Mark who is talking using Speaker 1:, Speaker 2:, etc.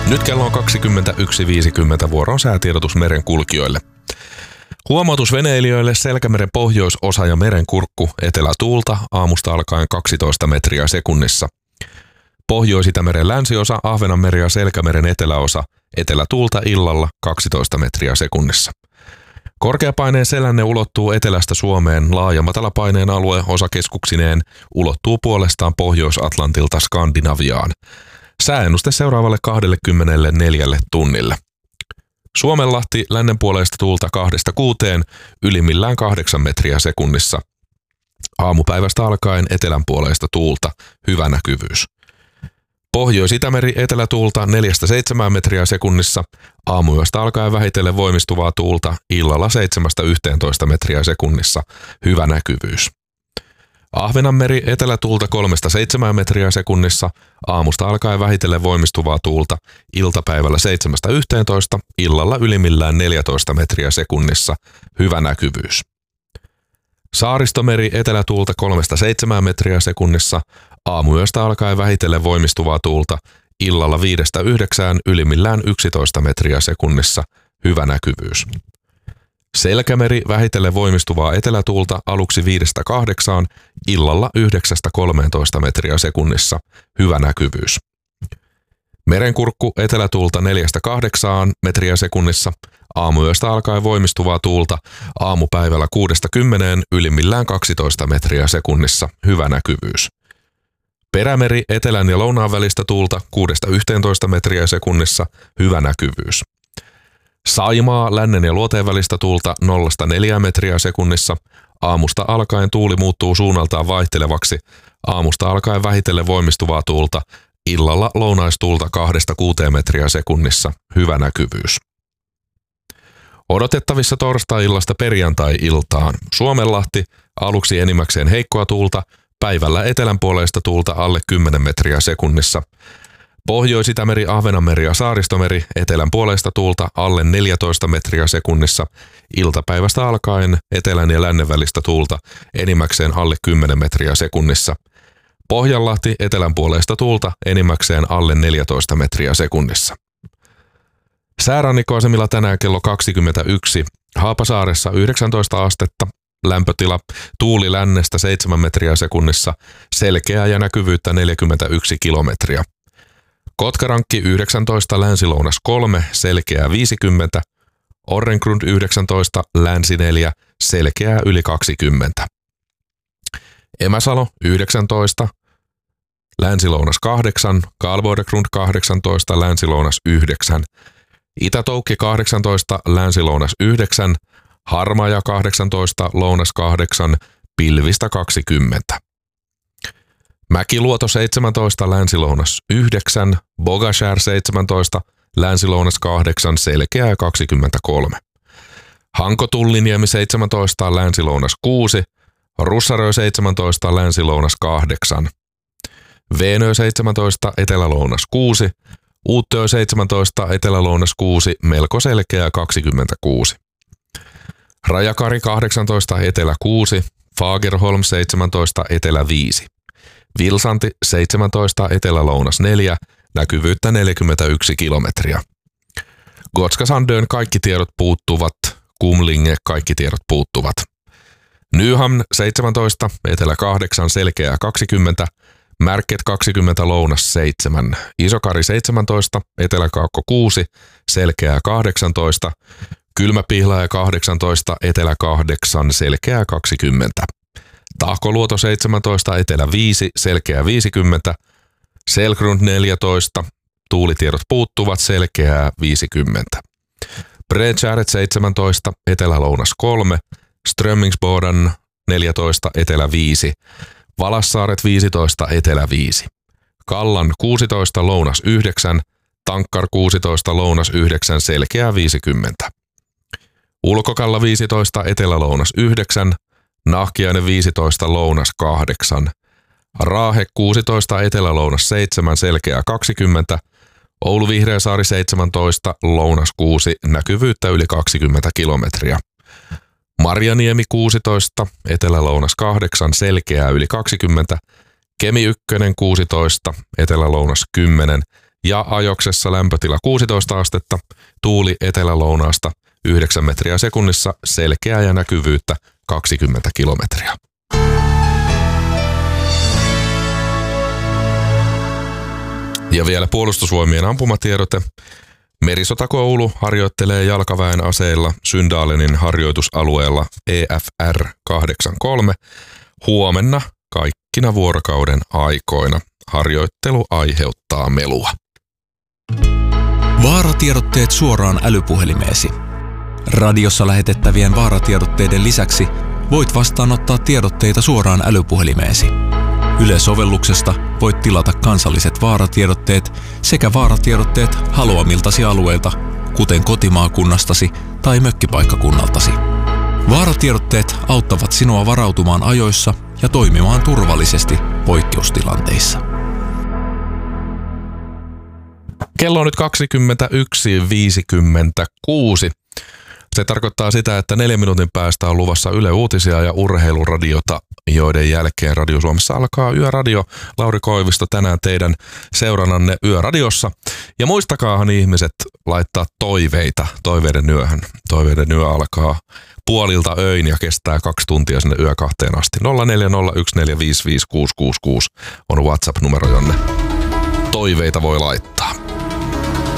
Speaker 1: Nyt kello on 21.50, vuoron säätiedotus merenkulkijoille. Huomautus veneilijöille: Selkämeren pohjoisosa ja merenkurkku, etelätuulta, aamusta alkaen 12 metriä sekunnissa. Pohjois-Itämeren länsiosa, Ahvenanmeri ja Selkämeren eteläosa, etelätuulta illalla 12 metriä sekunnissa. Korkeapaineen selänne ulottuu etelästä Suomeen, laaja matalapaineen alue osakeskuksineen ulottuu puolestaan Pohjois-Atlantilta Skandinaviaan. Sääennuste seuraavalle 24 tunnille. Suomenlahti lännenpuoleista tuulta 2–6, ylimmillään 8 metriä sekunnissa. Aamupäivästä alkaen etelänpuoleista tuulta, hyvä näkyvyys. Pohjois-Itämeri etelätuulta 4–7 metriä sekunnissa, aamuyöstä alkaen vähitellen voimistuvaa tuulta, illalla 7–11 metriä sekunnissa, hyvä näkyvyys. Ahvenanmeri etelätuulta 3–7 metriä sekunnissa, aamusta alkaen vähitellen voimistuvaa tuulta, iltapäivällä 7–11, illalla ylimmillään 14 metriä sekunnissa, hyvä näkyvyys. Saaristomeri etelätuulta 3–7 metriä sekunnissa, aamuyöstä alkaen vähitellen voimistuvaa tuulta, illalla 5–9, ylimmillään 11 metriä sekunnissa, hyvä näkyvyys. Selkämeri vähitellen voimistuvaa etelätuulta aluksi 5–8, illalla 9–13 metriä sekunnissa, hyvä näkyvyys. Merenkurkku etelätuulta 4–8 metriä sekunnissa, aamuyöstä alkaen voimistuvaa tuulta, aamupäivällä 6–10, ylimmillään 12 metriä sekunnissa, hyvä näkyvyys. Perämeri etelän ja lounaan välistä tuulta 6–11 metriä sekunnissa, hyvä näkyvyys. Saimaa lännen ja luoteen välistä tuulta 0–4 metriä sekunnissa, aamusta alkaen tuuli muuttuu suunnaltaan vaihtelevaksi, aamusta alkaen vähitellen voimistuvaa tuulta, illalla lounaistuulta 2–6 metriä sekunnissa, hyvä näkyvyys. Odotettavissa torstai-illasta perjantai-iltaan: Suomenlahti aluksi enimmäkseen heikkoa tuulta, päivällä etelänpuoleista tuulta alle 10 metriä sekunnissa. Pohjois-Itämeri, Ahvenanmeri ja Saaristomeri etelänpuoleista tuulta alle 14 metriä sekunnissa, iltapäivästä alkaen etelän ja lännen välistä tuulta enimmäkseen alle 10 metriä sekunnissa. Pohjanlahti etelänpuoleista tuulta enimmäkseen alle 14 metriä sekunnissa. Säärannikkoasemilla tänään kello 21, Haapasaaressa 19 astetta, lämpötila, tuuli lännestä 7 metriä sekunnissa, selkeää ja näkyvyyttä 41 kilometriä. Kotkarankki 19, länsi-lounas 3, selkeää 50, Orrengrund 19, länsi 4, selkeää yli 20. Emäsalo 19, länsi-lounas 8, Karlsborg 18, länsi-lounas 9, Itä-Toukki 18, länsi-lounas 9, Harmaja 18, lounas 8, pilvistä 20. Mäkiluoto 17, länsi-lounas 9, Bogashär 17, länsi-lounas 8, selkeää 23. Hanko-Tulliniemi 17, länsi-lounas 6, Russarö 17, länsi-lounas 8. Veenö 17, etelä-lounas 6, Uuttöö 17, etelä-lounas 6, melko selkeää 26. Rajakari 18, etelä 6, Fagerholm 17, etelä 5. Vilsanti 17, etelä-lounas 4, näkyvyyttä 41 kilometriä. Gotskasandön kaikki tiedot puuttuvat, Kumlinge kaikki tiedot puuttuvat. Nyhamn 17, etelä 8, selkeää 20, Märket 20, lounas 7, Isokari 17, eteläkaakko 6, selkeää 18, Kylmäpihlaja 18, etelä 8, selkeää 20. Tahkoluoto 17, etelä 5, selkeää 50, Selgrund 14, tuulitiedot puuttuvat, selkeää 50. Bredskäret 17, etelä-lounas 3, Strömmingsboden 14, etelä 5, Valassaaret 15, etelä 5. Kallan 16, lounas 9, Tankkar 16, lounas 9, selkeää 50. Ulkokalla 15, etelä-lounas 9, Nahkiainen 15, lounas 8, Raahe 16, etelä-lounas 7, selkeää 20, Oulu Vihreäsaari 17, lounas 6, näkyvyyttä yli 20 kilometriä. Marjaniemi 16, etelä-lounas 8, selkeää yli 20, Kemi 1 16, etelä-lounas 10 Ja ajoksessa lämpötila 16 astetta, tuuli etelä-lounaasta 9 metriä sekunnissa, selkeää ja näkyvyyttä 20 kilometriä. Ja vielä Puolustusvoimien ampumatiedote. Merisotakoulu harjoittelee jalkaväen aseilla Syndalenin harjoitusalueella EFR 83 huomenna kaikkina vuorokauden aikoina. Harjoittelu aiheuttaa melua.
Speaker 2: Vaaratiedotteet suoraan älypuhelimeesi. Radiossa lähetettävien vaaratiedotteiden lisäksi voit vastaanottaa tiedotteita suoraan älypuhelimeesi. Yle-sovelluksesta voit tilata kansalliset vaaratiedotteet sekä vaaratiedotteet haluamiltasi alueilta, kuten kotimaakunnastasi tai mökkipaikkakunnaltasi. Vaaratiedotteet auttavat sinua varautumaan ajoissa ja toimimaan turvallisesti poikkeustilanteissa.
Speaker 1: Kello on nyt 21.56. Se tarkoittaa sitä, että 4 minuutin päästä on luvassa Yle Uutisia ja urheiluradiota, joiden jälkeen Radio Suomessa alkaa Yöradio. Lauri Koivisto tänään teidän seurannanne Yöradiossa. Ja muistakaahan ihmiset laittaa toiveita toiveiden yöhön. Toiveiden yö alkaa puolilta öin ja kestää 2 tuntia sinne yökahteen asti. 0401455666 on WhatsApp-numero, jonne toiveita voi laittaa.